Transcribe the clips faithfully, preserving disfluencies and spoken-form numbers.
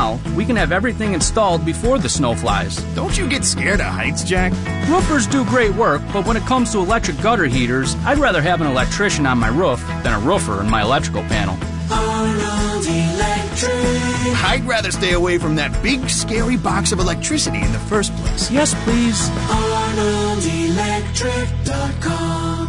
now, we can have everything installed before the snow flies. Don't you get scared of heights, Jack? Roofers do great work, but when it comes to electric gutter heaters, I'd rather have an electrician on my roof than a roofer in my electrical panel. Arnold Electric. I'd rather stay away from that big, scary box of electricity in the first place. Yes, please. Arnold Electric dot com.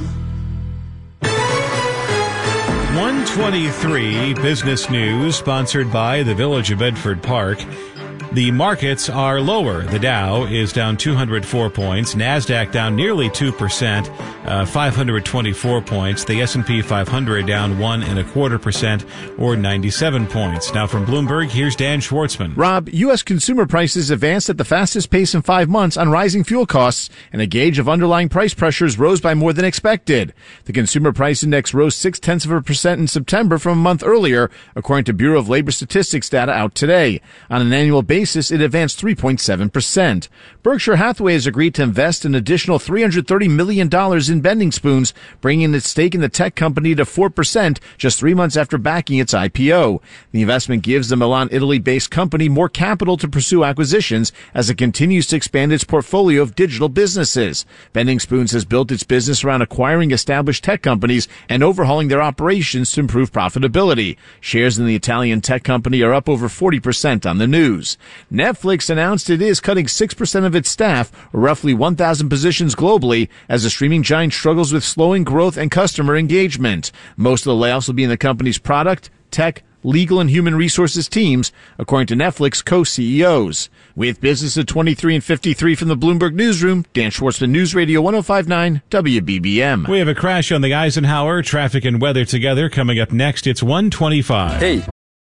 one twenty-three Business News, sponsored by the Village of Bedford Park. The markets are lower. The Dow is down two hundred four points. NASDAQ down nearly two percent, uh, five hundred twenty-four points. The S and P five hundred down one and a quarter percent, or ninety-seven points. Now from Bloomberg, here's Dan Schwartzman. Rob, U S consumer prices advanced at the fastest pace in five months on rising fuel costs, and a gauge of underlying price pressures rose by more than expected. The Consumer Price Index rose six-tenths of a percent in September from a month earlier, according to Bureau of Labor Statistics data out today. On an annual basis, it advanced three point seven percent. Berkshire Hathaway has agreed to invest an additional three hundred thirty million dollars in Bending Spoons, bringing its stake in the tech company to four percent just three months after backing its I P O. The investment gives the Milan, Italy-based company more capital to pursue acquisitions as it continues to expand its portfolio of digital businesses. Bending Spoons has built its business around acquiring established tech companies and overhauling their operations to improve profitability. Shares in the Italian tech company are up over forty percent on the news. Netflix announced it is cutting six percent of its staff, or roughly one thousand positions globally, as the streaming giant struggles with slowing growth and customer engagement. Most of the layoffs will be in the company's product, tech, legal, and human resources teams, according to Netflix co-C E Os. With Business at twenty-three and fifty-three from the Bloomberg Newsroom, Dan Schwartzman, News Radio one oh five point nine W B B M. We have a crash on the Eisenhower. Traffic and weather together coming up next. It's one twenty-five. Hey.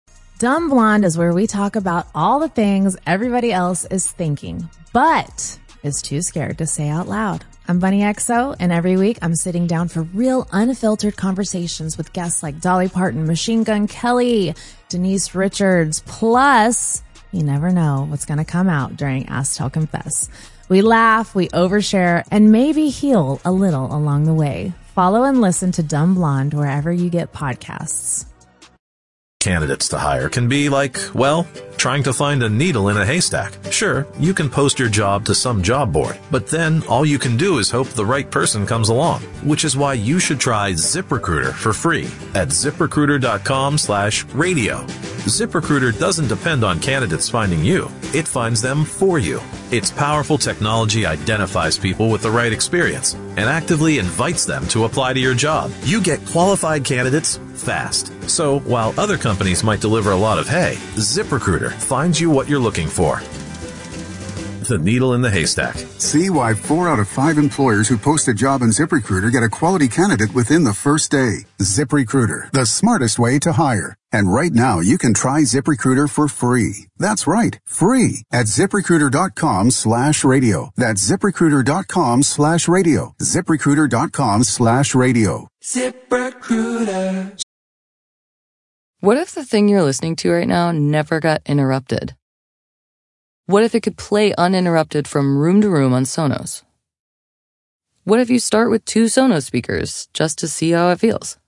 Dumb Blonde is where we talk about all the things everybody else is thinking, but is too scared to say out loud. I'm Bunny X O, and every week I'm sitting down for real, unfiltered conversations with guests like Dolly Parton, Machine Gun Kelly, Denise Richards, plus you never know what's going to come out during Ask Tell Confess. We laugh, we overshare, and maybe heal a little along the way. Follow and listen to Dumb Blonde wherever you get podcasts. Candidates to hire can be like, well, trying to find a needle in a haystack. Sure, you can post your job to some job board, but then all you can do is hope the right person comes along, which is why you should try ZipRecruiter for free at ZipRecruiter.com slash radio. ZipRecruiter doesn't depend on candidates finding you. It finds them for you. Its powerful technology identifies people with the right experience and actively invites them to apply to your job. You get qualified candidates fast. So while other companies might deliver a lot of hay, ZipRecruiter finds you what you're looking for. The needle in the haystack. See why four out of five employers who post a job in ZipRecruiter get a quality candidate within the first day. ZipRecruiter, the smartest way to hire. And right now, you can try ZipRecruiter for free. That's right, free at ZipRecruiter.com slash radio. That's ZipRecruiter.com slash radio. ZipRecruiter.com slash radio. ZipRecruiter. What if the thing you're listening to right now never got interrupted? What if it could play uninterrupted from room to room on Sonos? What if you start with two Sonos speakers just to see how it feels?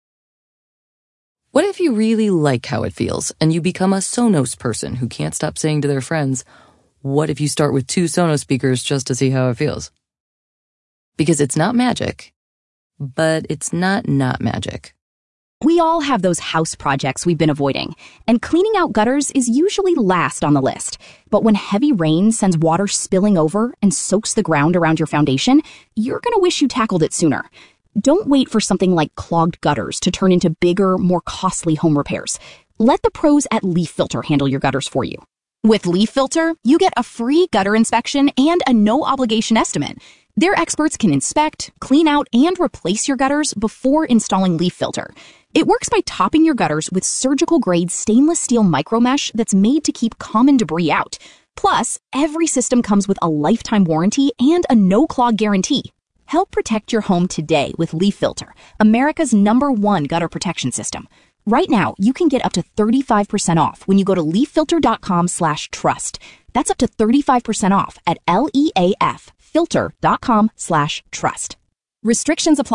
What if you really like how it feels and you become a Sonos person who can't stop saying to their friends, what if you start with two Sonos speakers just to see how it feels? Because it's not magic, but it's not not magic. We all have those house projects we've been avoiding, and cleaning out gutters is usually last on the list. But when heavy rain sends water spilling over and soaks the ground around your foundation, you're going to wish you tackled it sooner. Don't wait for something like clogged gutters to turn into bigger, more costly home repairs. Let the pros at Leaf Filter handle your gutters for you. With Leaf Filter, you get a free gutter inspection and a no-obligation estimate. Their experts can inspect, clean out, and replace your gutters before installing Leaf Filter. It works by topping your gutters with surgical-grade stainless steel micromesh that's made to keep common debris out. Plus, every system comes with a lifetime warranty and a no-clog guarantee. Help protect your home today with Leaf Filter, America's number one gutter protection system. Right now, you can get up to thirty-five percent off when you go to leaffilter.com slash trust. That's up to thirty-five percent off at L E A F filter.com slash trust. Restrictions apply.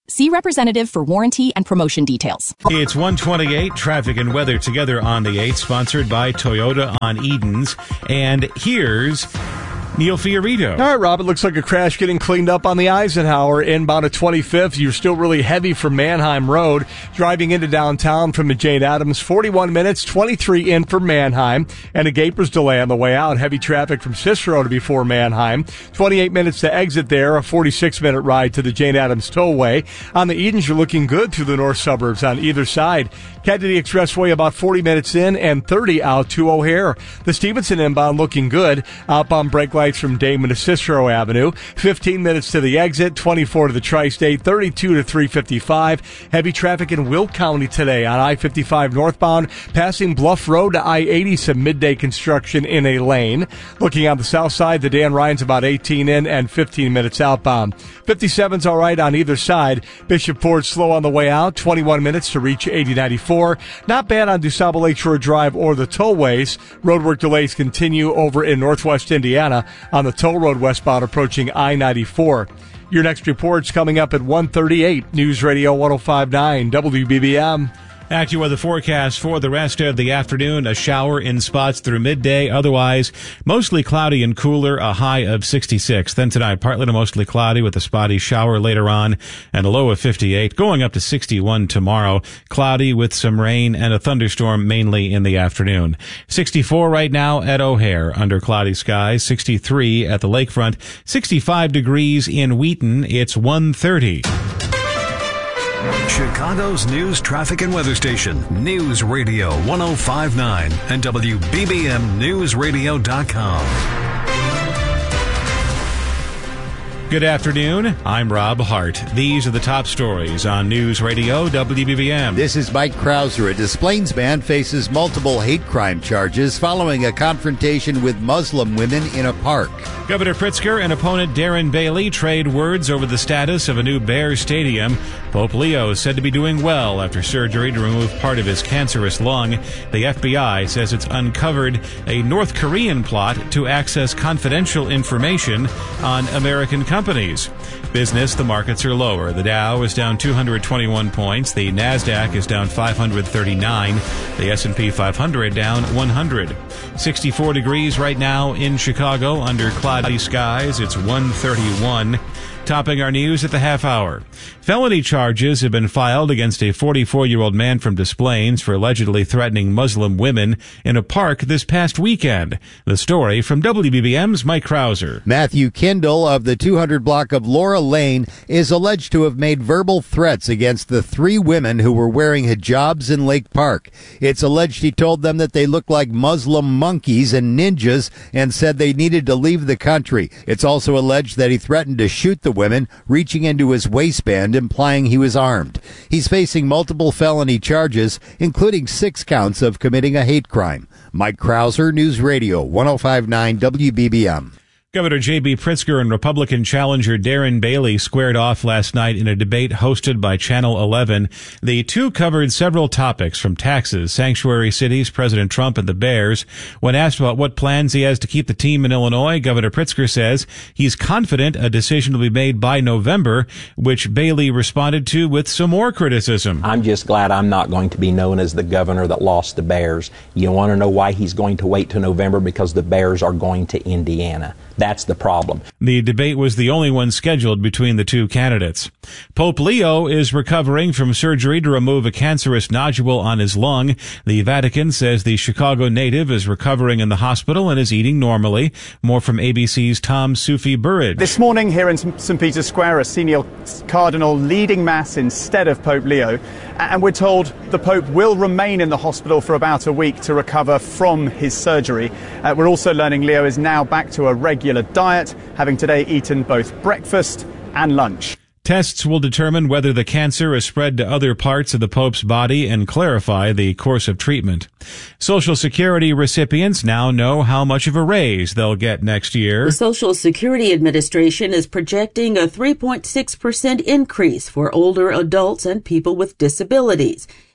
See representative for warranty and promotion details. It's one twenty-eight, traffic and weather together on the eighth, sponsored by Toyota on Edens. And here's Neil Fiorito. All right, Rob, it looks like a crash getting cleaned up on the Eisenhower inbound at twenty-fifth. You're still really heavy from Manheim Road. Driving into downtown from the Jane Addams, forty-one minutes, twenty-three in for Manheim. And a Gapers delay on the way out. Heavy traffic from Cicero to before Manheim. twenty-eight minutes to exit there, a forty-six minute ride to the Jane Addams Tollway. On the Edens, you're looking good through the north suburbs on either side. Kennedy Expressway about forty minutes in and thirty out to O'Hare. The Stevenson inbound looking good. Outbound brake lights from Damon to Cicero Avenue. fifteen minutes to the exit, twenty-four to the Tri-State, thirty-two to three fifty-five. Heavy traffic in Will County today on I fifty-five northbound, passing Bluff Road to I eighty, some midday construction in a lane. Looking on the south side, the Dan Ryan's about eighteen in and fifteen minutes outbound. fifty-seven's all right on either side. Bishop Ford slow on the way out, twenty-one minutes to reach eighty ninety-four. Not bad on DuSable Lakeshore Drive or the tollways. Roadwork delays continue over in northwest Indiana on the toll road westbound approaching I ninety-four. Your next report's coming up at one thirty-eight. News Radio one oh five point nine W B B M. AccuWeather forecast for the rest of the afternoon. A shower in spots through midday. Otherwise, mostly cloudy and cooler. A high of sixty-six. Then tonight, partly to mostly cloudy with a spotty shower later on and a low of fifty-eight. Going up to sixty-one tomorrow. Cloudy with some rain and a thunderstorm mainly in the afternoon. sixty-four right now at O'Hare under cloudy skies. sixty-three at the lakefront. sixty-five degrees in Wheaton. It's one thirty. Chicago's news, traffic, and weather station. News Radio one oh five point nine and W B B M News Radio dot com. Good afternoon. I'm Rob Hart. These are the top stories on News Radio W B B M. This is Mike Krauser. A Des Plaines man faces multiple hate crime charges following a confrontation with Muslim women in a park. Governor Pritzker and opponent Darren Bailey trade words over the status of a new Bears stadium. Pope Leo is said to be doing well after surgery to remove part of his cancerous lung. The F B I says it's uncovered a North Korean plot to access confidential information on American companies. Business, the markets are lower. The Dow is down two hundred twenty-one points. The NASDAQ is down five hundred thirty-nine. The S and P five hundred down one hundred. sixty-four degrees right now in Chicago under cloudy skies. It's one thirty-one. Topping our news at the half hour. Felony charges have been filed against a forty-four-year-old man from Des Plaines for allegedly threatening Muslim women in a park this past weekend. The story from W B B M's Mike Krauser. Matthew Kindle of the two hundred block of Laura Lane is alleged to have made verbal threats against the three women who were wearing hijabs in Lake Park. It's alleged he told them that they looked like Muslim monkeys and ninjas and said they needed to leave the country. It's also alleged that he threatened to shoot the women, reaching into his waistband, implying he was armed. He's facing multiple felony charges, including six counts of committing a hate crime. Mike Krauser, News Radio one oh five point nine W B B M. Governor J B. Pritzker and Republican challenger Darren Bailey squared off last night in a debate hosted by Channel eleven. The two covered several topics from taxes, sanctuary cities, President Trump, and the Bears. When asked about what plans he has to keep the team in Illinois, Governor Pritzker says he's confident a decision will be made by November, which Bailey responded to with some more criticism. I'm just glad I'm not going to be known as the governor that lost the Bears. You want to know why he's going to wait till November? Because the Bears are going to Indiana. That's the problem. The debate was the only one scheduled between the two candidates. Pope Leo is recovering from surgery to remove a cancerous nodule on his lung. The Vatican says the Chicago native is recovering in the hospital and is eating normally. More from A B C's Tom Sufi Burridge. This morning here in Saint Peter's Square, a senior cardinal leading mass instead of Pope Leo. And we're told the Pope will remain in the hospital for about a week to recover from his surgery. Uh, we're also learning Leo is now back to a regular diet, having today eaten both breakfast and lunch. Tests will determine whether the cancer is spread to other parts of the Pope's body and clarify the course of treatment. Social Security recipients now know how much of a raise they'll get next year. The Social Security Administration is projecting a three point six percent increase for older adults and people with disabilities.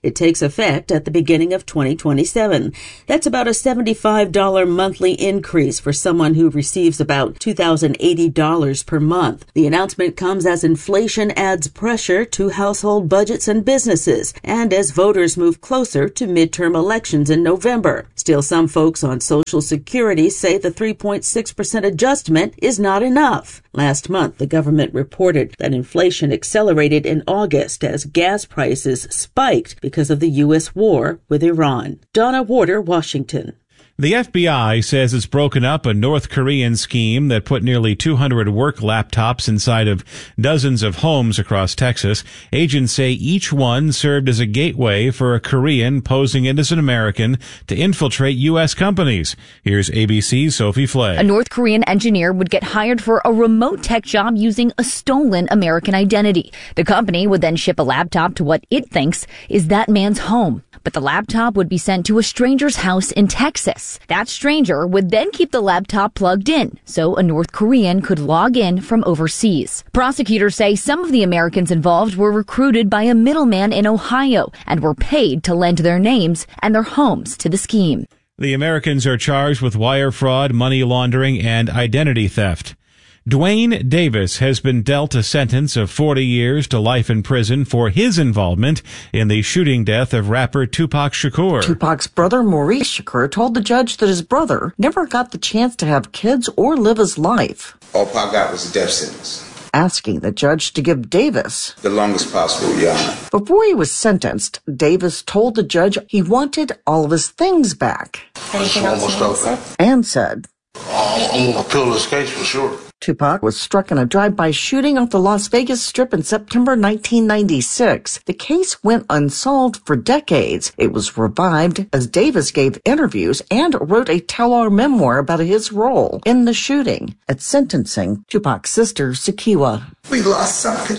It takes effect at the beginning of twenty twenty-seven. That's about a seventy-five dollars monthly increase for someone who receives about two thousand eighty dollars per month. The announcement comes as inflation adds pressure to household budgets and businesses, and as voters move closer to midterm elections in November. Still, some folks on Social Security say the three point six percent adjustment is not enough. Last month, the government reported that inflation accelerated in August as gas prices spiked because of the U S war with Iran. Donna Warder, Washington. The F B I says it's broken up a North Korean scheme that put nearly two hundred work laptops inside of dozens of homes across Texas. Agents say each one served as a gateway for a Korean posing as an American to infiltrate U S companies. Here's A B C's Sophie Flay. A North Korean engineer would get hired for a remote tech job using a stolen American identity. The company would then ship a laptop to what it thinks is that man's home. But the laptop would be sent to a stranger's house in Texas. That stranger would then keep the laptop plugged in, so a North Korean could log in from overseas. Prosecutors say some of the Americans involved were recruited by a middleman in Ohio and were paid to lend their names and their homes to the scheme. The Americans are charged with wire fraud, money laundering, and identity theft. Dwayne Davis has been dealt a sentence of forty years to life in prison for his involvement in the shooting death of rapper Tupac Shakur. Tupac's brother, Maurice Shakur, told the judge that his brother never got the chance to have kids or live his life. All Pac got was a death sentence. Asking the judge to give Davis the longest possible, Your Honor. Before he was sentenced, Davis told the judge he wanted all of his things back. Anything else you want to say? And said, I'm going to appeal this case for sure. Tupac was struck in a drive-by shooting off the Las Vegas Strip in September nineteen ninety-six. The case went unsolved for decades. It was revived as Davis gave interviews and wrote a tell-all memoir about his role in the shooting. At sentencing, Tupac's sister, Sakiwa. We lost something.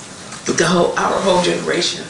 The whole, our whole generation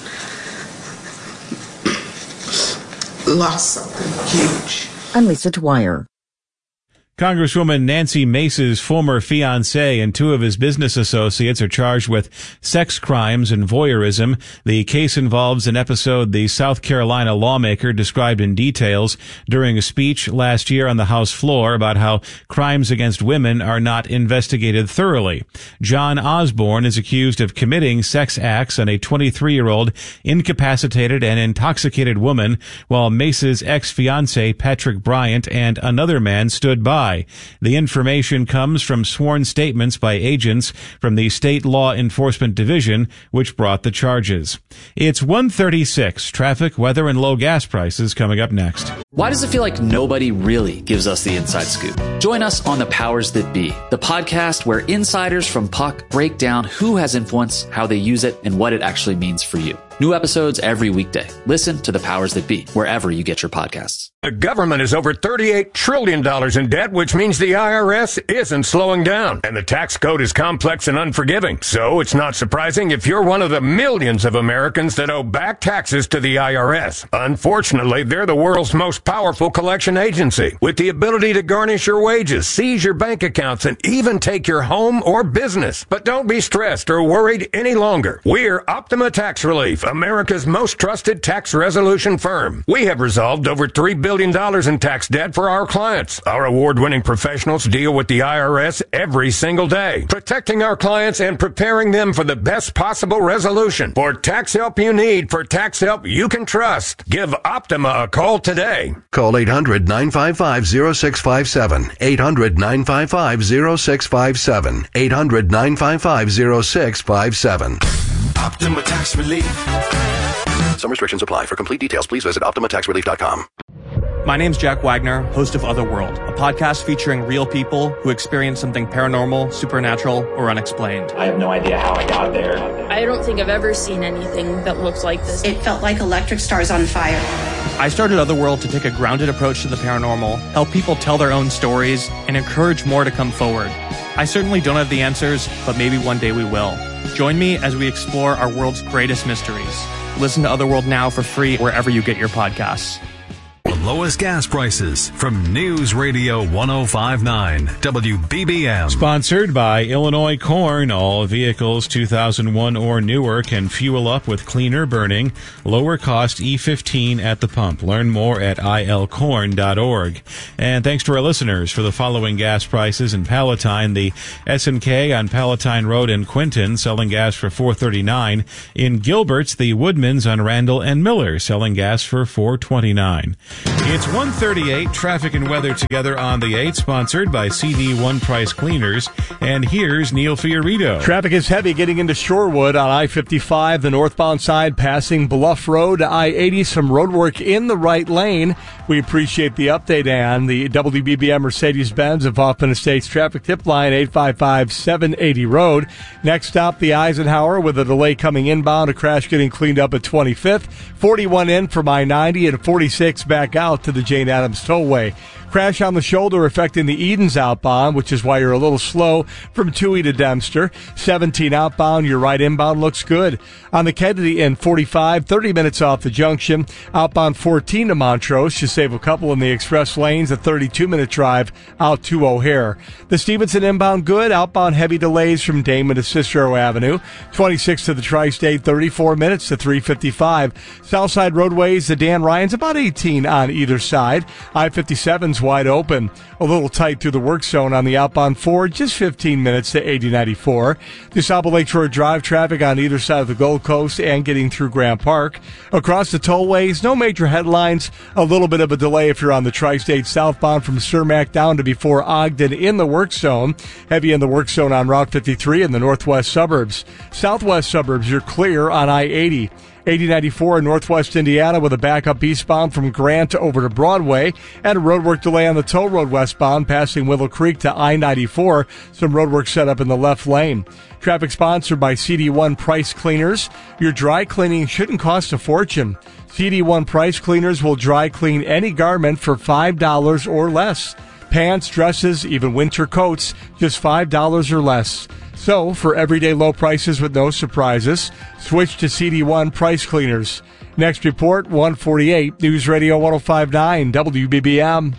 lost something huge. I'm Lisa Dwyer. Congresswoman Nancy Mace's former fiancé and two of his business associates are charged with sex crimes and voyeurism. The case involves an episode the South Carolina lawmaker described in details during a speech last year on the House floor about how crimes against women are not investigated thoroughly. John Osborne is accused of committing sex acts on a twenty-three-year-old incapacitated and intoxicated woman, while Mace's ex-fiancé Patrick Bryant and another man stood by. The information comes from sworn statements by agents from the State Law Enforcement Division, which brought the charges. It's one thirty-six. Traffic, weather, and low gas prices coming up next. Why does it feel like nobody really gives us the inside scoop? Join us on The Powers That Be, the podcast where insiders from Puck break down who has influence, how they use it, and what it actually means for you. New episodes every weekday. Listen to The Powers That Be, wherever you get your podcasts. The government is over thirty-eight trillion dollars in debt, which means the I R S isn't slowing down. And the tax code is complex and unforgiving. So it's not surprising if you're one of the millions of Americans that owe back taxes to the I R S. Unfortunately, they're the world's most powerful collection agency, with the ability to garnish your wages, seize your bank accounts, and even take your home or business. But don't be stressed or worried any longer. We're Optima Tax Relief, America's most trusted tax resolution firm. We have resolved over three billion dollars in tax debt for our clients. Our award-winning professionals deal with the I R S every single day, protecting our clients and preparing them for the best possible resolution. For tax help you need, for tax help you can trust, give Optima a call today. Call eight hundred, nine five five, zero six five seven. eight hundred, nine five five, zero six five seven. eight hundred, nine five five, zero six five seven. Optima Tax Relief. Some restrictions apply. For complete details, please visit optima tax relief dot com. My name's Jack Wagner, host of Otherworld, a podcast featuring real people who experience something paranormal, supernatural, or unexplained. I have no idea how I got there. I don't think I've ever seen anything that looks like this. It felt like electric stars on fire. I started Otherworld to take a grounded approach to the paranormal, help people tell their own stories, and encourage more to come forward. I certainly don't have the answers, but maybe one day we will. Join me as we explore our world's greatest mysteries. Listen to Otherworld now for free wherever you get your podcasts. lowest gas prices from News Radio ten fifty-nine W B B M. Sponsored by Illinois Corn. All vehicles two thousand one or newer can fuel up with cleaner burning, lower cost E fifteen at the pump. Learn more at I L corn dot org. And thanks to our listeners for the following gas prices in Palatine. The S and K on Palatine Road in Quinton selling gas for four thirty-nine. In Gilbert's, the Woodmans on Randall and Miller selling gas for four twenty-nine. It's one thirty-eight. Traffic and weather together on the eight, sponsored by C D One Price Cleaners. And here's Neil Fiorito. Traffic is heavy getting into Shorewood on I fifty-five, the northbound side passing Bluff Road to I eighty. Some road work in the right lane. We appreciate the update, Ann. The W B B M Mercedes-Benz of Hoffman Estates traffic tip line eight five five, seven eighty Road. Next stop, the Eisenhower with a delay coming inbound. A crash getting cleaned up at twenty-fifth. forty-one in from I ninety and forty-six back out to the Jane Addams Tollway. Crash on the shoulder affecting the Edens outbound, which is why you're a little slow from Toohey to Dempster. seventeen outbound, your right inbound looks good. On the Kennedy in forty-five, thirty minutes off the junction. Outbound fourteen to Montrose, you save a couple in the express lanes. A thirty-two minute drive out to O'Hare. The Stevenson inbound good. Outbound heavy delays from Damon to Cicero Avenue. twenty-six to the Tri-State, thirty-four minutes to three fifty-five. Southside roadways, the Dan Ryan's about eighteen on either side. I fifty-seven's wide open. A little tight through the work zone on the outbound four, just fifteen minutes to eighty ninety-four. DuSable Lakeshore Drive traffic on either side of the Gold Coast and getting through Grant Park. Across the tollways, no major headlines. A little bit of a delay if you're on the Tri-State southbound from Cermak down to before Ogden in the work zone. Heavy in the work zone on Route fifty-three in the northwest suburbs. Southwest suburbs, you're clear on I eighty. eighty ninety-four in northwest Indiana with a backup eastbound from Grant over to Broadway, and a roadwork delay on the toll road westbound passing Willow Creek to I ninety-four. Some roadwork set up in the left lane. Traffic sponsored by C D One Price Cleaners. Your dry cleaning shouldn't cost a fortune. C D One Price Cleaners will dry clean any garment for five dollars or less. Pants, dresses, even winter coats, just five dollars or less. So, for everyday low prices with no surprises, switch to C D One Price Cleaners. Next report, one forty-eight, News Radio ten fifty-nine, W B B M.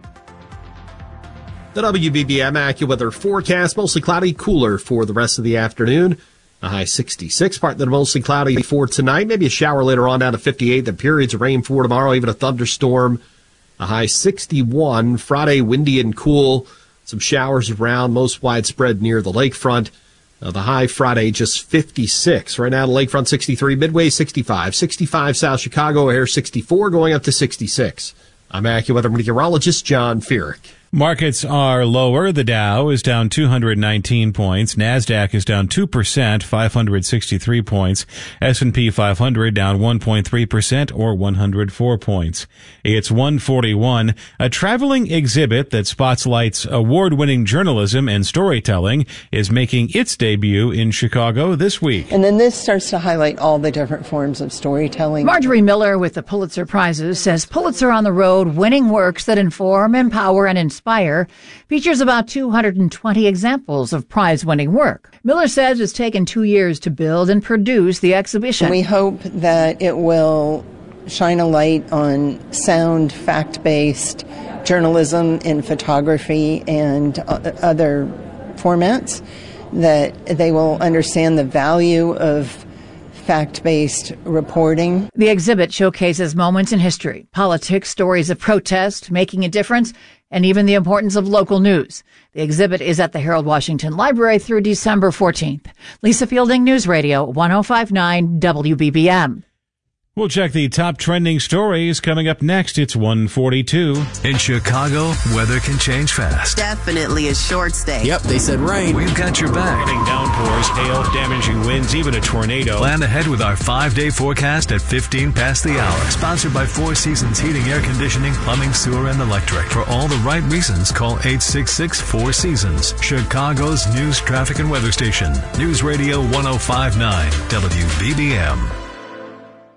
The W B B M AccuWeather forecast, mostly cloudy, cooler for the rest of the afternoon. A high sixty-six, partly to mostly cloudy for tonight. Maybe a shower later on down to fifty-eight. The periods of rain for tomorrow, even a thunderstorm. A high sixty-one. Friday, windy and cool. Some showers around, most widespread near the lakefront. Uh, the high Friday, just fifty-six. Right now, the lakefront sixty-three, Midway sixty-five. sixty-five South Chicago, O'Hare sixty-four, going up to sixty-six. I'm AccuWeather meteorologist John Feerick. Markets are lower. The Dow is down two hundred nineteen points. NASDAQ is down two percent, five hundred sixty-three points. S and P five hundred down one point three percent or one hundred four points. It's one forty-one. A traveling exhibit that spotlights award-winning journalism and storytelling is making its debut in Chicago this week. And then this starts to highlight all the different forms of storytelling. Marjorie Miller with the Pulitzer Prizes says Pulitzer on the Road, winning works that inform, empower, and inspire Inspire features about two hundred twenty examples of prize-winning work. Miller says it's taken two years to build and produce the exhibition. We hope that it will shine a light on sound, fact-based journalism in photography and other formats, that they will understand the value of fact-based reporting. The exhibit showcases moments in history, politics, stories of protest, making a difference, and even the importance of local news. The exhibit is at the Harold Washington Library through December fourteenth. Lisa Fielding, News Radio ten fifty-nine W B B M. We'll check the top trending stories coming up next. It's one forty-two. In Chicago, weather can change fast. Definitely a short stay. Yep, they said rain. We've got your back. Hitting downpours, hail, damaging winds, even a tornado. Plan ahead with our five-day forecast at fifteen past the hour. Sponsored by Four Seasons Heating, Air Conditioning, Plumbing, Sewer, and Electric. For all the right reasons, call eight six six, four seasons. Chicago's news, traffic, and weather station. News Radio ten fifty-nine W B B M.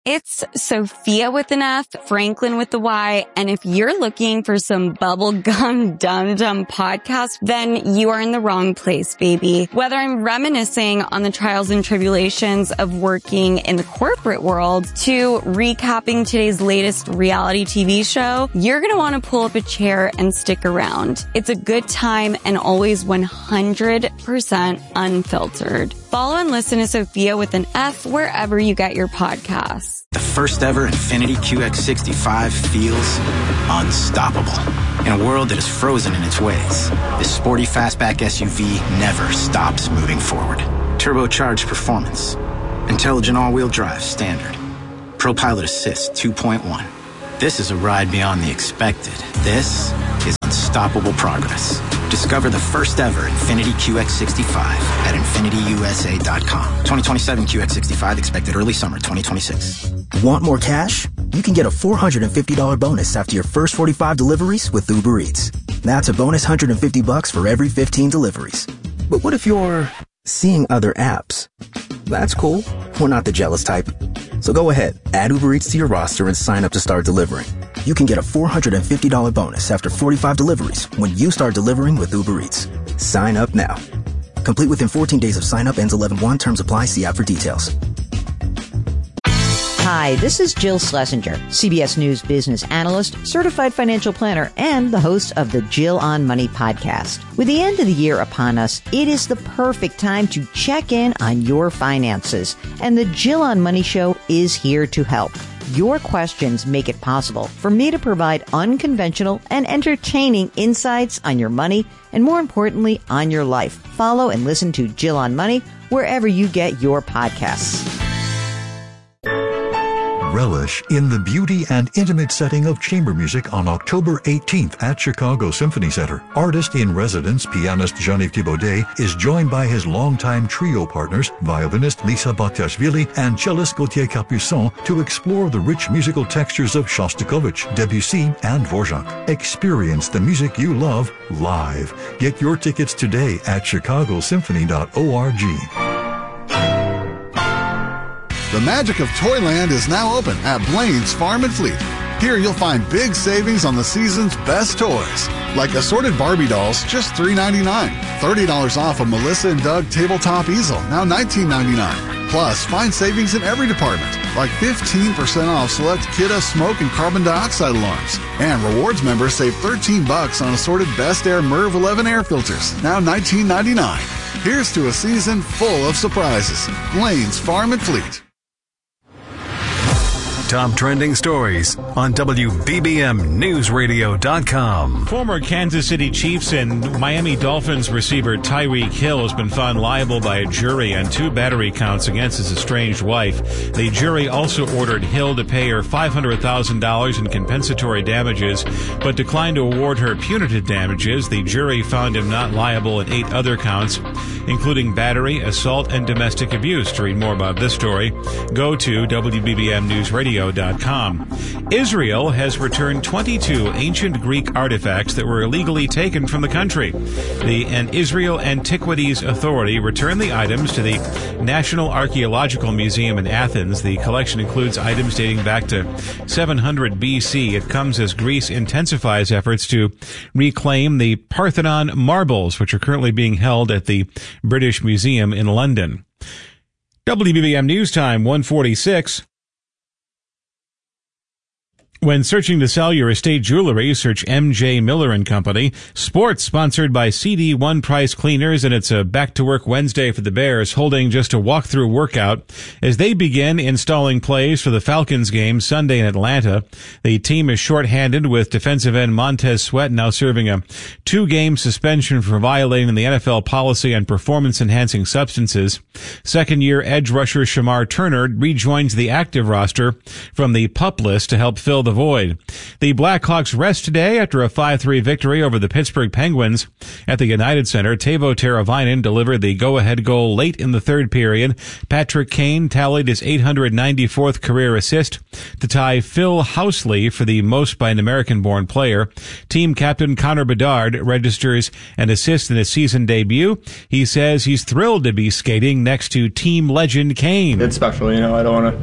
It's Sophia with an F, Franklin with the Y, and if you're looking for some bubblegum dum-dum podcast, then you are in the wrong place, baby. Whether I'm reminiscing on the trials and tribulations of working in the corporate world to recapping today's latest reality T V show, you're going to want to pull up a chair and stick around. It's a good time and always one hundred percent unfiltered. Follow and listen to Sophia with an F wherever you get your podcasts. The first ever Infiniti Q X sixty-five feels unstoppable. In a world that is frozen in its ways, this sporty fastback S U V never stops moving forward. Turbocharged performance, intelligent all-wheel drive standard, ProPilot Assist two point one. This is a ride beyond the expected. This is unstoppable progress. Discover the first ever Infiniti Q X sixty-five at Infiniti U S A dot com. twenty twenty-seven Q X sixty-five expected early summer twenty twenty-six. Want more cash? You can get a four hundred fifty dollars bonus after your first forty-five deliveries with Uber Eats. That's a bonus one hundred fifty bucks for every fifteen deliveries. But what if you're seeing other apps? That's cool. We're not the jealous type. So go ahead, add Uber Eats to your roster and sign up to start delivering. You can get a four hundred fifty dollars bonus after forty-five deliveries when you start delivering with Uber Eats. Sign up now. Complete within fourteen days of sign up, ends eleven one. Terms apply. See app for details. Hi, this is Jill Schlesinger, C B S News business analyst, certified financial planner, and the host of the Jill on Money podcast. With the end of the year upon us, it is the perfect time to check in on your finances. And the Jill on Money show is here to help. Your questions make it possible for me to provide unconventional and entertaining insights on your money and, more importantly, on your life. Follow and listen to Jill on Money wherever you get your podcasts. Relish in the beauty and intimate setting of chamber music on October eighteenth at Chicago Symphony Center. Artist-in-residence pianist Jean-Yves Thibaudet is joined by his longtime trio partners, violinist Lisa Bakhtiashvili and cellist Gauthier Capuçon, to explore the rich musical textures of Shostakovich, Debussy, and Dvorak. Experience the music you love live. Get your tickets today at chicago symphony dot org. The magic of Toyland is now open at Blaine's Farm and Fleet. Here you'll find big savings on the season's best toys, like assorted Barbie dolls, just three ninety-nine. thirty dollars off a Melissa and Doug tabletop easel, now nineteen ninety-nine. Plus, find savings in every department, like fifteen percent off select Kidda smoke and carbon dioxide alarms. And rewards members save thirteen bucks on assorted Best Air Merv eleven air filters, now nineteen ninety-nine. Here's to a season full of surprises. Blaine's Farm and Fleet. Top trending stories on W B B M News Radio dot com. Former Kansas City Chiefs and Miami Dolphins receiver Tyreek Hill has been found liable by a jury on two battery counts against his estranged wife. The jury also ordered Hill to pay her five hundred thousand dollars in compensatory damages, but declined to award her punitive damages. The jury found him not liable in eight other counts, including battery, assault, and domestic abuse. To read more about this story, go to W B B M News Radio dot com. Israel has returned twenty-two ancient Greek artifacts that were illegally taken from the country. The an Israel Antiquities Authority returned the items to the National Archaeological Museum in Athens. The collection includes items dating back to seven hundred B C. It comes as Greece intensifies efforts to reclaim the Parthenon marbles, which are currently being held at the British Museum in London. W B B M News Time, one forty-six. When searching to sell your estate jewelry, search M J Miller and Company. Sports sponsored by C D One Price Cleaners, and it's a back-to-work Wednesday for the Bears, holding just a walkthrough workout as they begin installing plays for the Falcons game Sunday in Atlanta. The team is shorthanded with defensive end Montez Sweat now serving a two-game suspension for violating the N F L policy on performance-enhancing substances. Second-year edge rusher Shamar Turner rejoins the active roster from the PUP list to help fill the void. The Blackhawks rest today after a five three victory over the Pittsburgh Penguins at the United Center. Teuvo Teravainen delivered the go-ahead goal late in the third period. Patrick Kane tallied his eight hundred ninety-fourth career assist to tie Phil Housley for the most by an American-born player. Team captain Connor Bedard registers an assist in his season debut. He says he's thrilled to be skating next to team legend Kane. It's special, you know, I don't want to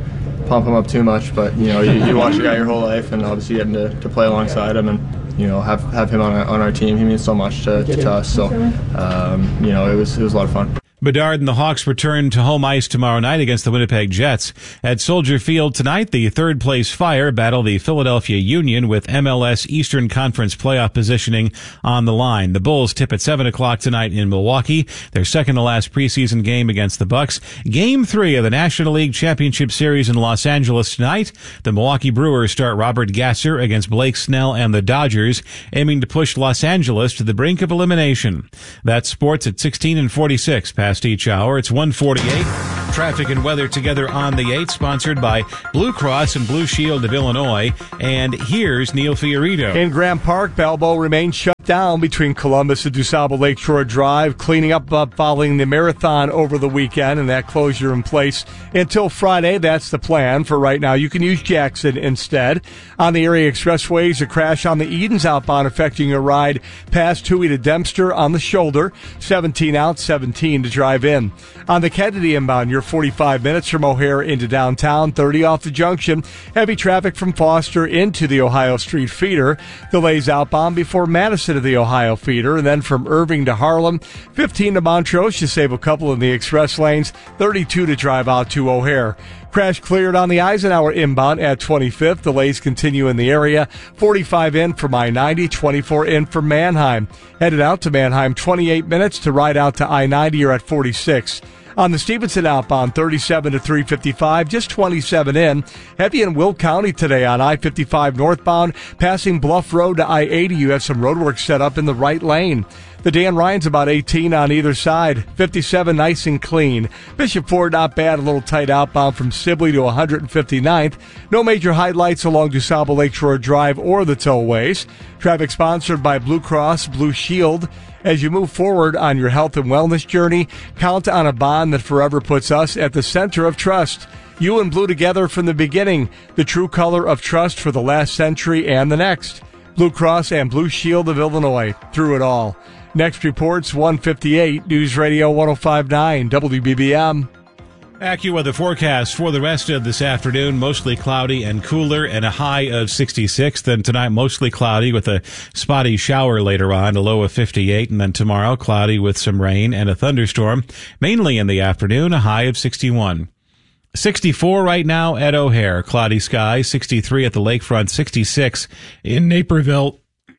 pump him up too much, but you know, you, you watch a guy your whole life, and obviously getting to, to play alongside him and you know have have him on our, on our team, he means so much to, to us. So um, you know, it was it was a lot of fun. Bedard and the Hawks return to home ice tomorrow night against the Winnipeg Jets. At Soldier Field tonight, the third-place Fire battle the Philadelphia Union with M L S Eastern Conference playoff positioning on the line. The Bulls tip at seven o'clock tonight in Milwaukee, their second-to-last preseason game against the Bucks. Game three of the National League Championship Series in Los Angeles tonight. The Milwaukee Brewers start Robert Gasser against Blake Snell and the Dodgers, aiming to push Los Angeles to the brink of elimination. That's sports at sixteen and forty-six past each hour. It's one forty-eight. Traffic and weather together on the eight, sponsored by Blue Cross and Blue Shield of Illinois. And here's Neil Fiorito. In Grant Park, Balboa remains shut down between Columbus and DuSable Lakeshore Drive, cleaning up uh, following the marathon over the weekend, and that closure in place until Friday. That's the plan for right now. You can use Jackson instead. On the area expressways, a crash on the Edens outbound affecting your ride past Huey to Dempster on the shoulder. seventeen out, seventeen to drive in. On the Kennedy inbound, you're forty-five minutes from O'Hare into downtown, thirty off the junction. Heavy traffic from Foster into the Ohio Street feeder. Delays outbound before Madison to the Ohio feeder, and then from Irving to Harlem, fifteen to Montrose. You save a couple in the express lanes, thirty-two to drive out to O'Hare. Crash cleared on the Eisenhower inbound at twenty-fifth. Delays continue in the area. forty-five in from I ninety, twenty-four in from Manheim. Headed out to Manheim, twenty-eight minutes to ride out to I ninety. You're at forty-six. On the Stevenson outbound, thirty-seven to three fifty-five, just twenty-seven in. Heavy in Will County today on I fifty-five northbound, passing Bluff Road to I eighty. You have some roadwork set up in the right lane. The Dan Ryan's about eighteen on either side. fifty-seven nice and clean. Bishop Ford not bad, a little tight outbound from Sibley to one hundred fifty-ninth. No major highlights along DuSable Lakeshore Drive or the tollways. Traffic sponsored by Blue Cross Blue Shield. As you move forward on your health and wellness journey, count on a bond that forever puts us at the center of trust. You and Blue together from the beginning, the true color of trust for the last century and the next. Blue Cross and Blue Shield of Illinois, through it all. Next reports, one fifty-eight, News Radio ten fifty-nine, W B B M. AccuWeather forecast for the rest of this afternoon, mostly cloudy and cooler and a high of sixty-six. Then tonight, mostly cloudy with a spotty shower later on, a low of fifty-eight. And then tomorrow, cloudy with some rain and a thunderstorm, mainly in the afternoon, a high of sixty-one. sixty-four right now at O'Hare, cloudy skies, sixty-three at the lakefront, sixty-six in Naperville.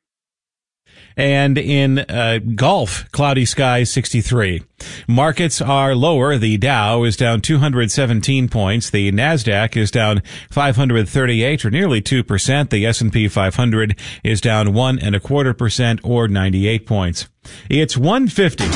And in uh, Gulf, cloudy skies, sixty-three. Markets are lower. The Dow is down two hundred seventeen points. The NASDAQ is down five hundred thirty-eight, or nearly two percent. The S and P five hundred is down one and a quarter percent, or ninety-eight points. It's one fifty.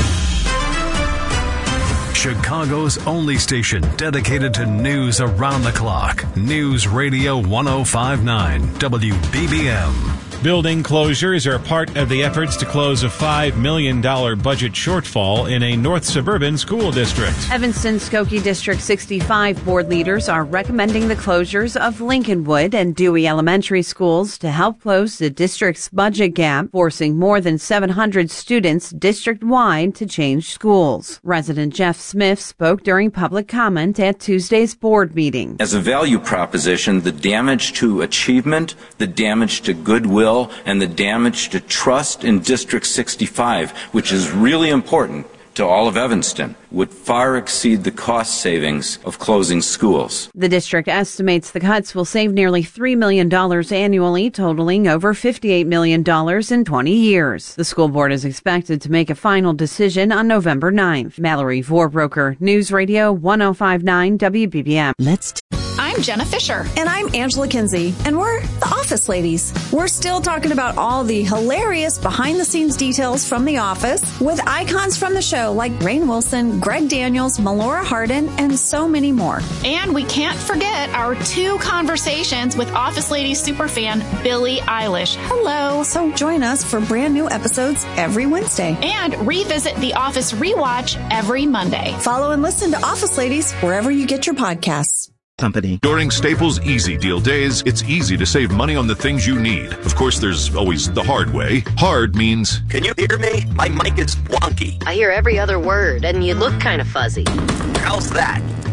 Chicago's only station dedicated to news around the clock. News Radio ten fifty-nine, W B B M. Building closures are part of the efforts to close a five million dollars budget shortfall in a north suburban school district. Evanston Skokie District sixty-five board leaders are recommending the closures of Lincolnwood and Dewey Elementary schools to help close the district's budget gap, forcing more than seven hundred students district-wide to change schools. Resident Jeff Smith spoke during public comment at Tuesday's board meeting. As a value proposition, the damage to achievement, the damage to goodwill, and the damage to trust in District sixty-five, which is really important to all of Evanston, would far exceed the cost savings of closing schools. The district estimates the cuts will save nearly three million dollars annually, totaling over fifty-eight million dollars in twenty years. The school board is expected to make a final decision on November ninth. Mallory Vorbroker, News Radio ten fifty-nine W B B M. Let's t- I'm Jenna Fisher. And I'm Angela Kinsey. And we're the Office Ladies. We're still talking about all the hilarious behind-the-scenes details from The Office with icons from the show like Rainn Wilson, Greg Daniels, Melora Hardin, and so many more. And we can't forget our two conversations with Office Ladies superfan Billie Eilish. Hello. So join us for brand new episodes every Wednesday. And revisit The Office Rewatch every Monday. Follow and listen to Office Ladies wherever you get your podcasts. Company. During Staples Easy Deal Days, it's easy to save money on the things you need. Of course, there's always the hard way. Hard means... Can you hear me? My mic is wonky. I hear every other word, and you look kind of fuzzy. How's that?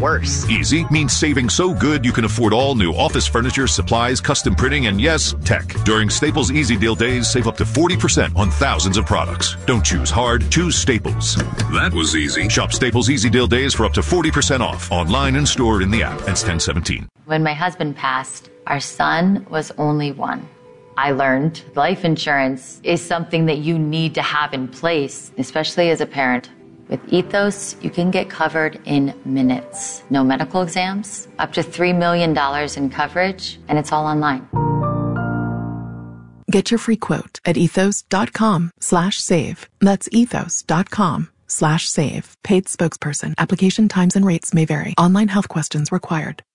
worse. Easy means saving so good you can afford all new office furniture, supplies, custom printing, and yes, tech. During Staples Easy Deal Days, save up to forty percent on thousands of products. Don't choose hard, choose Staples. That was easy. Shop Staples Easy Deal Days for up to forty percent off, online and stored in the app. Ends ten seventeen. When my husband passed, our son was only one. I learned life insurance is something that you need to have in place, especially as a parent. With Ethos, you can get covered in minutes. No medical exams, up to three million dollars in coverage, and it's all online. Get your free quote at ethos.com slash save. That's ethos.com slash save. Paid spokesperson. Application times and rates may vary. Online health questions required.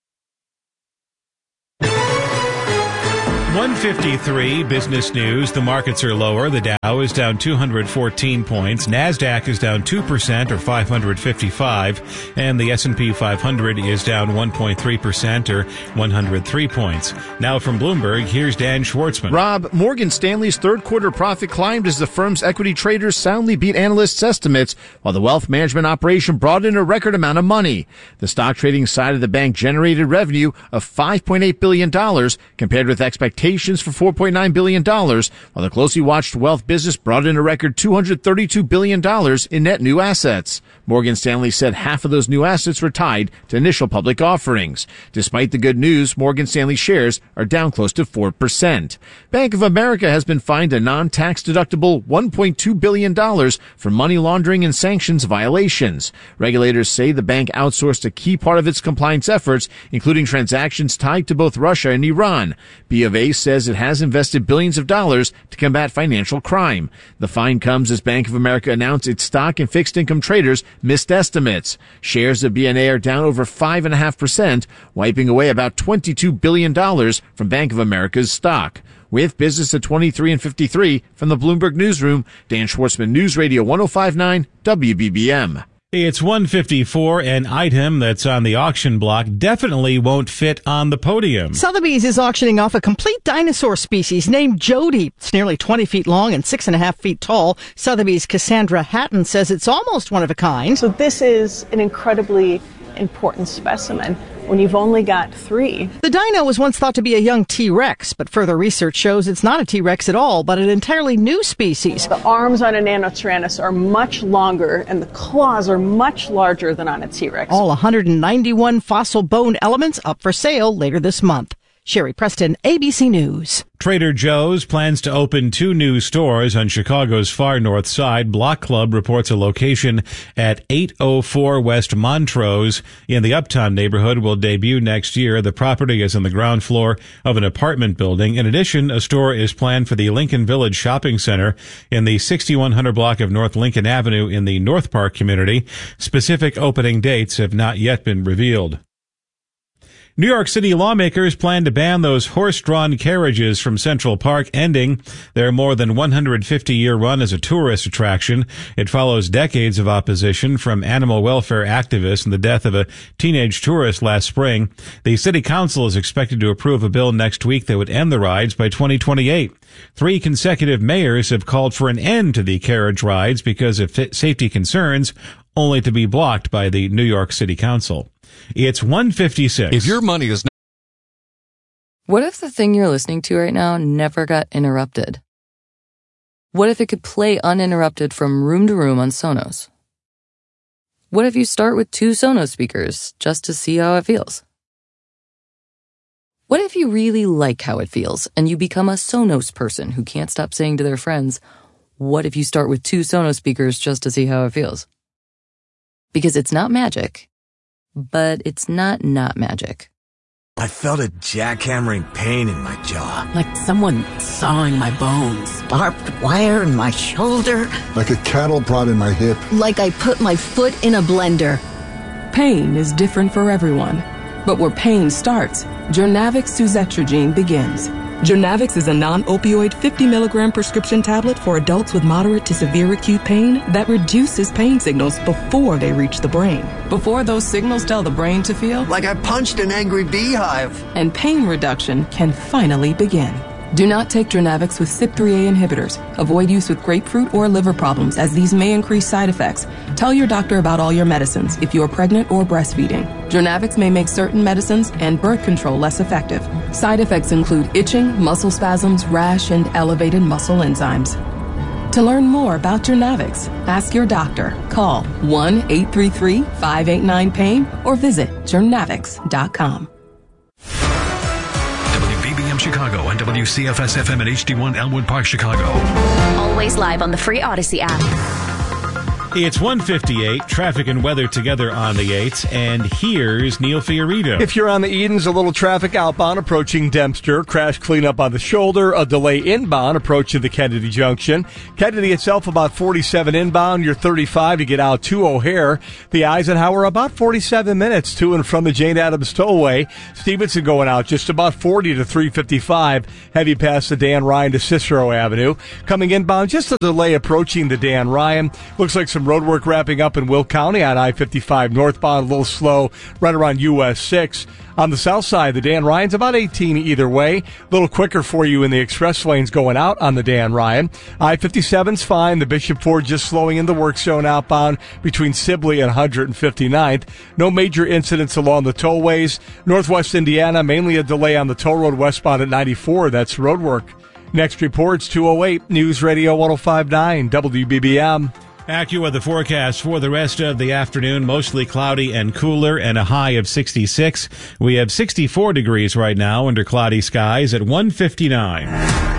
one fifty-three business news. The markets are lower. The Dow is down two hundred fourteen points. NASDAQ is down two percent or five hundred fifty-five. And the S and P five hundred is down one point three percent or one hundred three points. Now from Bloomberg, here's Dan Schwartzman. Rob, Morgan Stanley's third quarter profit climbed as the firm's equity traders soundly beat analysts' estimates, while the wealth management operation brought in a record amount of money. The stock trading side of the bank generated revenue of five point eight billion dollars compared with expectations for four point nine billion dollars, while the closely watched wealth business brought in a record two hundred thirty-two billion dollars in net new assets. Morgan Stanley said half of those new assets were tied to initial public offerings. Despite the good news, Morgan Stanley shares are down close to four percent. Bank of America has been fined a non-tax deductible one point two billion dollars for money laundering and sanctions violations. Regulators say the bank outsourced a key part of its compliance efforts, including transactions tied to both Russia and Iran. B of A says it has invested billions of dollars to combat financial crime. The fine comes as Bank of America announced its stock and fixed income traders missed estimates. Shares of B N A are down over five point five percent, wiping away about twenty-two billion dollars from Bank of America's stock. With business at twenty-three and fifty-three from the Bloomberg Newsroom, Dan Schwartzman, News Radio one oh five point nine W B B M. It's one fifty-four. An item that's on the auction block definitely won't fit on the podium. Sotheby's is auctioning off a complete dinosaur species named Jody. It's nearly twenty feet long and six and a half feet tall. Sotheby's Cassandra Hatton says it's almost one of a kind. So this is an incredibly important specimen when you've only got three. The dino was once thought to be a young T-Rex, but further research shows it's not a T-Rex at all, but an entirely new species. The arms on a Nanotyrannus are much longer, and the claws are much larger than on a T-Rex. All one hundred ninety-one fossil bone elements up for sale later this month. Sherry Preston, A B C News. Trader Joe's plans to open two new stores on Chicago's far north side. Block Club reports a location at eight oh four West Montrose in the Uptown neighborhood will debut next year. The property is on the ground floor of an apartment building. In addition, a store is planned for the Lincoln Village Shopping Center in the sixty-one hundred block of North Lincoln Avenue in the North Park community. Specific opening dates have not yet been revealed. New York City lawmakers plan to ban those horse-drawn carriages from Central Park, ending their more than one hundred fifty year run as a tourist attraction. It follows decades of opposition from animal welfare activists and the death of a teenage tourist last spring. The city council is expected to approve a bill next week that would end the rides by twenty twenty-eight. Three consecutive mayors have called for an end to the carriage rides because of safety concerns, only to be blocked by the New York City Council. It's one fifty-six. If your money is not... What if the thing you're listening to right now never got interrupted? What if it could play uninterrupted from room to room on Sonos? What if you start with two Sonos speakers just to see how it feels? What if you really like how it feels and you become a Sonos person who can't stop saying to their friends, what if you start with two Sonos speakers just to see how it feels? Because it's not magic, but it's not not magic. I felt a jackhammering pain in my jaw. Like someone sawing my bones. Barbed wire in my shoulder. Like a cattle prod in my hip. Like I put my foot in a blender. Pain is different for everyone. But where pain starts, Jurnavix suzetrigine begins. Jurnavix is a non-opioid fifty milligram prescription tablet for adults with moderate to severe acute pain that reduces pain signals before they reach the brain. Before those signals tell the brain to feel like I punched an angry beehive. And pain reduction can finally begin. Do not take Jernavix with C Y P three A inhibitors. Avoid use with grapefruit or liver problems, as these may increase side effects. Tell your doctor about all your medicines if you are pregnant or breastfeeding. Jernavix may make certain medicines and birth control less effective. Side effects include itching, muscle spasms, rash, and elevated muscle enzymes. To learn more about Jernavix, ask your doctor. Call one eight three three, five eight nine, pain or visit jernavix dot com. W B B M Chicago and W C F S F M at H D one Elmwood Park, Chicago. Always live on the free Odyssey app. It's one fifty-eight, traffic and weather together on the eights, and here's Neil Fiorito. If you're on the Edens, a little traffic outbound approaching Dempster, crash cleanup on the shoulder, a delay inbound approaching the Kennedy Junction. Kennedy itself about forty-seven inbound, you're thirty-five to get out to O'Hare. The Eisenhower about forty-seven minutes to and from the Jane Addams Tollway. Stevenson going out just about forty to three fifty-five, heavy past the Dan Ryan to Cicero Avenue. Coming inbound, just a delay approaching the Dan Ryan. Looks like some road work wrapping up in Will County on I fifty-five northbound, a little slow right around U S six. On the south side, the Dan Ryan's about eighteen either way. A little quicker for you in the express lanes going out on the Dan Ryan. I fifty-seven's fine. The Bishop Ford just slowing in the work zone outbound between Sibley and one fifty-ninth. No major incidents along the tollways. Northwest Indiana, mainly a delay on the toll road westbound at ninety-four. That's road work. Next report's two oh eight News Radio one oh five point nine W B B M. AccuWeather the forecast for the rest of the afternoon, mostly cloudy and cooler and a high of sixty-six. We have sixty-four degrees right now under cloudy skies at one fifty-nine.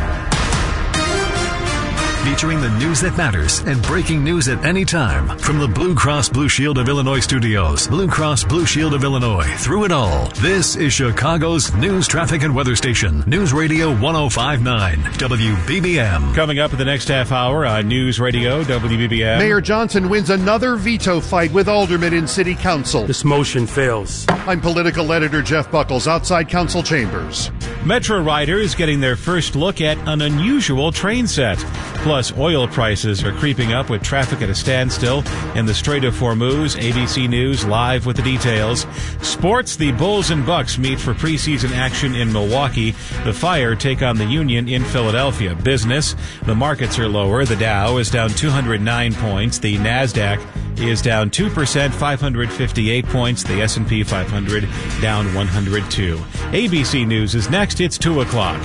Featuring the news that matters and breaking news at any time. From the Blue Cross Blue Shield of Illinois studios, Blue Cross Blue Shield of Illinois, through it all. This is Chicago's news, traffic, and weather station. News Radio one oh five point nine, W B B M. Coming up in the next half hour on News Radio W B B M. Mayor Johnson wins another veto fight with aldermen in city council. This motion fails. I'm political editor Jeff Buckles, outside council chambers. Metro riders getting their first look at an unusual train set. Plus, oil prices are creeping up with traffic at a standstill in the Strait of Hormuz. A B C News live with the details. Sports, the Bulls and Bucks meet for preseason action in Milwaukee. The Fire take on the Union in Philadelphia. Business, the markets are lower. The Dow is down two hundred nine points. The NASDAQ is down two percent, five hundred fifty-eight points. The S and P five hundred down one hundred two. A B C News is next. It's two o'clock.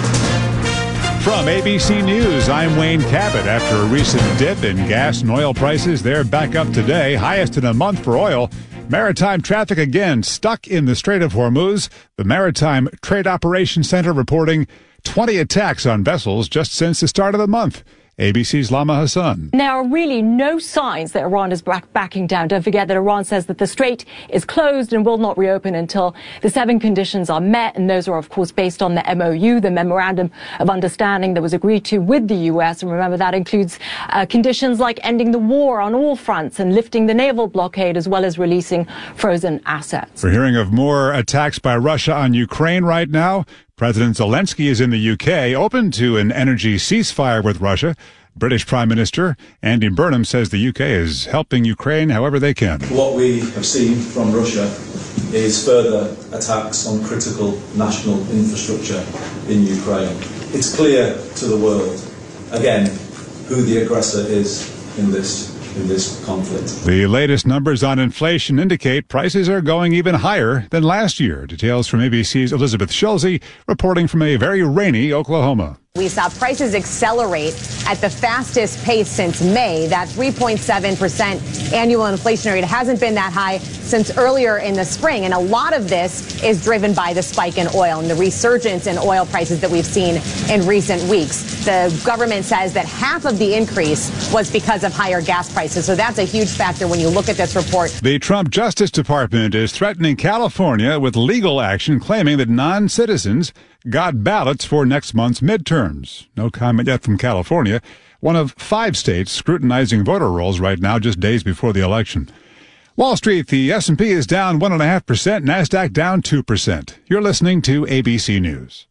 From A B C News, I'm Wayne Cabot. After a recent dip in gas and oil prices, they're back up today, highest in a month for oil. Maritime traffic again stuck in the Strait of Hormuz. The Maritime Trade Operations Center reporting twenty attacks on vessels just since the start of the month. A B C's Lama Hassan. There are really no signs that Iran is back backing down. Don't forget that Iran says that the strait is closed and will not reopen until the seven conditions are met. And those are, of course, based on the M O U, the Memorandum of Understanding that was agreed to with the U S. And remember, that includes uh, conditions like ending the war on all fronts and lifting the naval blockade, as well as releasing frozen assets. We're hearing of more attacks by Russia on Ukraine right now. President Zelensky is in the U K, open to an energy ceasefire with Russia. British Prime Minister Andy Burnham says the U K is helping Ukraine however they can. What we have seen from Russia is further attacks on critical national infrastructure in Ukraine. It's clear to the world, again, who the aggressor is in this in this conflict. The latest numbers on inflation indicate prices are going even higher than last year. Details from A B C's Elizabeth Schulze reporting from a very rainy Oklahoma. We saw prices accelerate at the fastest pace since May. That three point seven percent annual inflation rate hasn't been that high since earlier in the spring. And a lot of this is driven by the spike in oil and the resurgence in oil prices that we've seen in recent weeks. The government says that half of the increase was because of higher gas prices. So that's a huge factor when you look at this report. The Trump Justice Department is threatening California with legal action, claiming that non-citizens got ballots for next month's midterms. No comment yet from California, one of five states scrutinizing voter rolls right now, just days before the election. Wall Street, the S and P is down one point five percent, NASDAQ down two percent. You're listening to A B C News.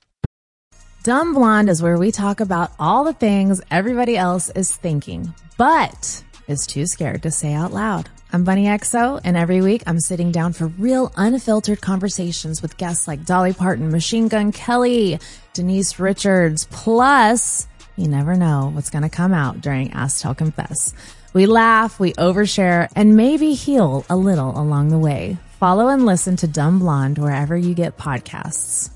Dumb Blonde is where we talk about all the things everybody else is thinking, but is too scared to say out loud. I'm Bunny X O, and every week I'm sitting down for real, unfiltered conversations with guests like Dolly Parton, Machine Gun Kelly, Denise Richards, plus you never know what's going to come out during Ask Tell Confess. We laugh, we overshare, and maybe heal a little along the way. Follow and listen to Dumb Blonde wherever you get podcasts.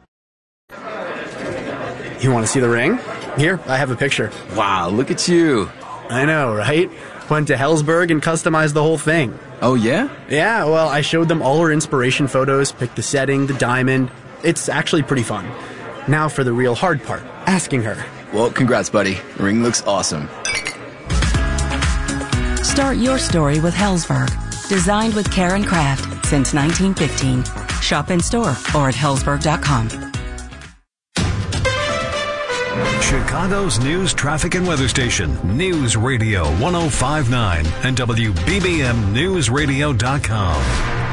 You want to see the ring? Here, I have a picture. Wow, look at you. I know, right? Went to Helzberg and customized the whole thing. Oh, yeah? Yeah, well, I showed them all her inspiration photos, picked the setting, the diamond. It's actually pretty fun. Now for the real hard part, asking her. Well, congrats, buddy. The ring looks awesome. Start your story with Helzberg. Designed with care and craft since nineteen fifteen. Shop in store or at helzberg dot com. Chicago's news, traffic, and weather station, News Radio one oh five point nine and W B B M News Radio dot com.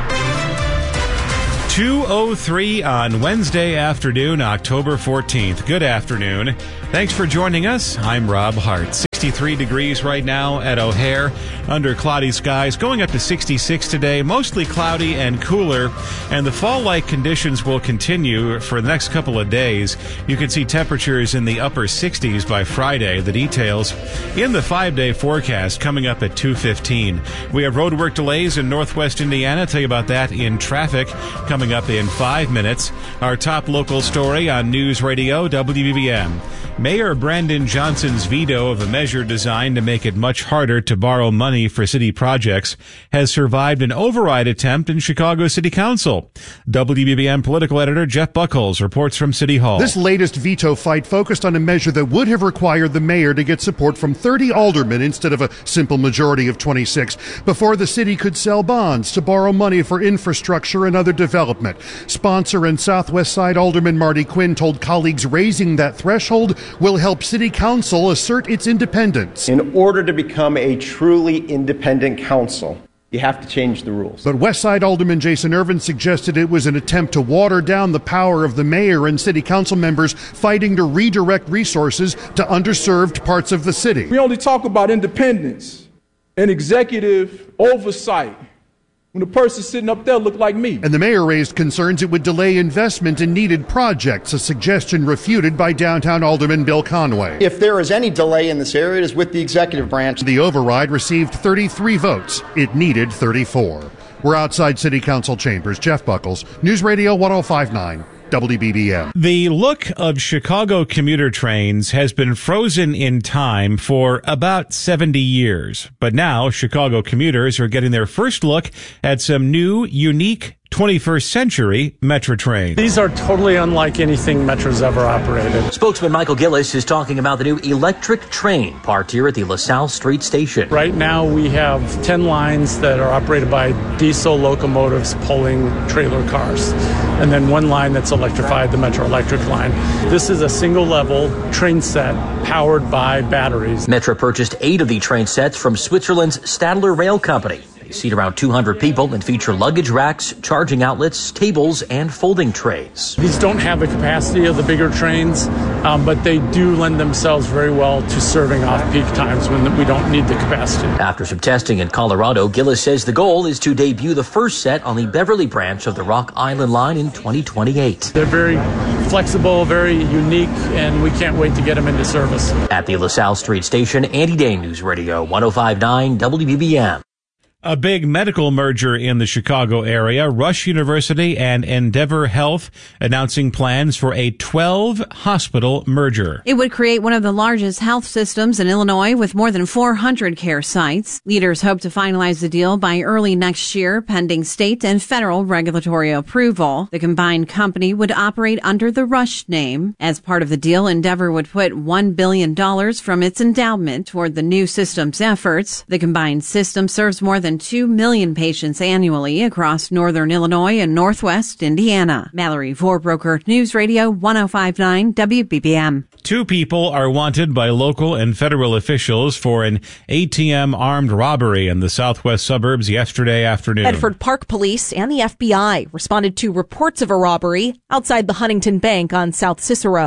two oh three on Wednesday afternoon, October fourteenth. Good afternoon. Thanks for joining us. I'm Rob Hart. sixty-three degrees right now at O'Hare under cloudy skies, going up to sixty-six today, mostly cloudy and cooler, and the fall-like conditions will continue for the next couple of days. You can see temperatures in the upper sixties by Friday. The details in the five-day forecast coming up at two fifteen. We have roadwork delays in northwest Indiana. I'll tell you about that in traffic coming up in five minutes. Our top local story on News Radio W B B M. Mayor Brandon Johnson's veto of a measure designed to make it much harder to borrow money for city projects has survived an override attempt in Chicago City Council. W B B M political editor Jeff Buckles reports from City Hall. This latest veto fight focused on a measure that would have required the mayor to get support from thirty aldermen instead of a simple majority of twenty-six before the city could sell bonds to borrow money for infrastructure and other development. Sponsor and Southwest Side Alderman Marty Quinn told colleagues raising that threshold will help City Council assert its independence. In order to become a truly independent council, you have to change the rules. But West Side Alderman Jason Irvin suggested it was an attempt to water down the power of the mayor and city council members fighting to redirect resources to underserved parts of the city. We only talk about independence and executive oversight when the person sitting up there looked like me. And the mayor raised concerns it would delay investment in needed projects, a suggestion refuted by downtown Alderman Bill Conway. If there is any delay in this area, it is with the executive branch. The override received thirty-three votes. It needed thirty-four. We're outside City Council chambers. Jeff Buckles, News Radio one oh five point nine. W B B M. The look of Chicago commuter trains has been frozen in time for about seventy years. But now Chicago commuters are getting their first look at some new, unique twenty-first century Metro trains. These are totally unlike anything Metro's ever operated. Spokesman Michael Gillis is talking about the new electric train parked here at the LaSalle Street Station. Right now we have ten lines that are operated by diesel locomotives pulling trailer cars, and then one line that's electrified, the Metro Electric line. This is a single level train set powered by batteries. Metro purchased eight of the train sets from Switzerland's Stadler Rail Company. They seat around two hundred people and feature luggage racks, charging outlets, tables, and folding trays. These don't have the capacity of the bigger trains, um, but they do lend themselves very well to serving off-peak times when we don't need the capacity. After some testing in Colorado, Gillis says the goal is to debut the first set on the Beverly branch of the Rock Island line in twenty twenty-eight. They're very flexible, very unique, and we can't wait to get them into service. At the LaSalle Street Station, Andy Day, News Radio one oh five point nine W B B M. A big medical merger in the Chicago area, Rush University and Endeavor Health announcing plans for a twelve hospital merger. It would create one of the largest health systems in Illinois with more than four hundred care sites. Leaders hope to finalize the deal by early next year, pending state and federal regulatory approval. The combined company would operate under the Rush name. As part of the deal, Endeavor would put one billion dollars from its endowment toward the new system's efforts. The combined system serves more than two million patients annually across northern Illinois and northwest Indiana. Mallory Vorbroker, News Radio one oh five point nine W B B M. Two people are wanted by local and federal officials for an A T M armed robbery in the southwest suburbs yesterday afternoon. Bedford Park Police and the F B I responded to reports of a robbery outside the Huntington Bank on South Cicero.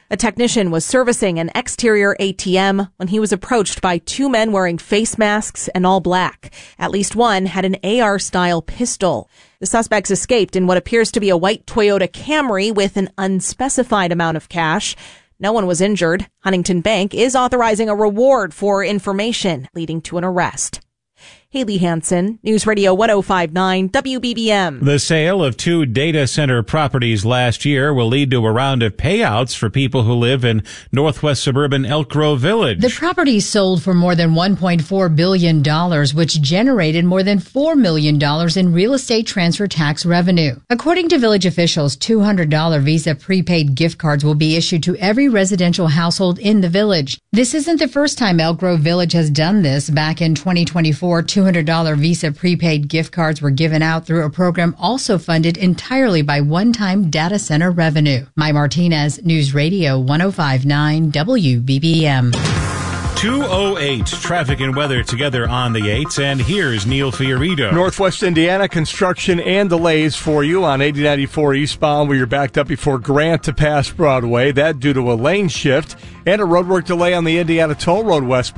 A technician was servicing an exterior A T M when he was approached by two men wearing face masks and all black. At least one had an A R-style pistol. The suspects escaped in what appears to be a white Toyota Camry with an unspecified amount of cash. No one was injured. Huntington Bank is authorizing a reward for information leading to an arrest. Haley Hansen, News Radio one oh five point nine W B B M. The sale of two data center properties last year will lead to a round of payouts for people who live in northwest suburban Elk Grove Village. The properties sold for more than one point four billion dollars, which generated more than four million dollars in real estate transfer tax revenue. According to village officials, two hundred dollars Visa prepaid gift cards will be issued to every residential household in the village. This isn't the first time Elk Grove Village has done this. Back in twenty twenty-four, two hundred dollars Visa prepaid gift cards were given out through a program also funded entirely by one-time data center revenue. Mai Martinez, News Radio one oh five point nine W B B M. two oh eight, traffic and weather together on the eights, and here's Neil Fiorito. Northwest Indiana, construction and delays for you on eighty ninety-four eastbound, where you're backed up before Grant to pass Broadway. That due to a lane shift and a roadwork delay on the Indiana Toll Road westbound.